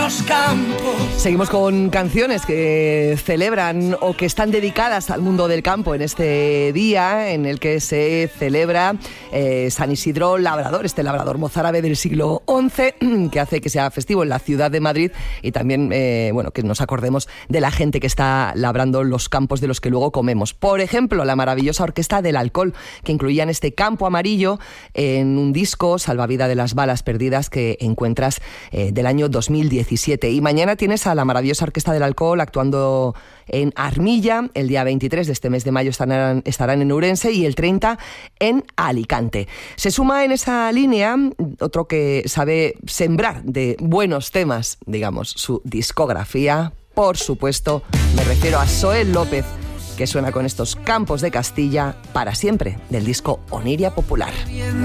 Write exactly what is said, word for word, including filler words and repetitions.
los campos. Seguimos con canciones que celebran o que están dedicadas al mundo del campo en este día en el que se celebra eh, San Isidro Labrador, este labrador mozárabe del siglo once, que hace que sea festivo en la ciudad de Madrid y también eh, bueno, que nos acordemos de la gente que está labrando los campos de los que luego comemos. Por ejemplo, la maravillosa Orquesta del Alcohol, que incluían este Campo Amarillo en un disco, Salvavidas de las balas perdidas, que encuentras eh, del año dos mil diecisiete. Y mañana tienes a la maravillosa Orquesta del Alcohol actuando en Armilla. El día veintitrés de este mes de mayo estarán, estarán en Ourense y el treinta en Alicante. Se suma en esa línea otro que sabe sembrar de buenos temas, digamos, su discografía. Por supuesto, me refiero a Soel López, que suena con estos Campos de Castilla para siempre, del disco Oniria Popular.